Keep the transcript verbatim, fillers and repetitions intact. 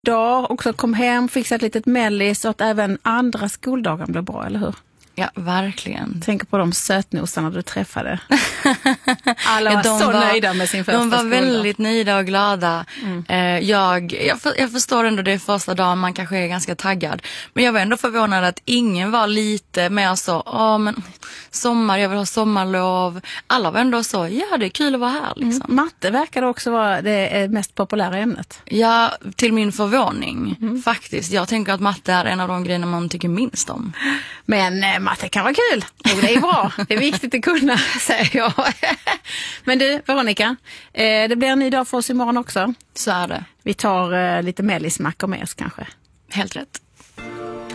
Dag också kom hem, fixade ett litet mellis så att även andra skoldagar blev bra, eller hur? Ja, verkligen. Tänker på de sötnosarna du träffade. Alla var ja, så var, nöjda med sin första De var skoldag. väldigt nöjda och glada. Mm. Eh, jag, jag, för, jag förstår ändå det första dagen, man kanske är ganska taggad. Men jag var ändå förvånad att ingen var lite mer så, ja men sommar, jag vill ha sommarlov. Alla var ändå så, ja det är kul att vara här liksom. Mm. Matte verkar också vara det mest populära ämnet. Ja, till min förvåning mm. faktiskt. Jag tänker att matte är en av de grejerna man tycker minst om. Men eh, matte kan vara kul. Och det är bra. Det är viktigt att kunna, säger jag. Men du, Veronica, eh, det blir en ny dag för oss imorgon också. Så är det. Vi tar eh, lite mellismackor med oss kanske. Helt rätt.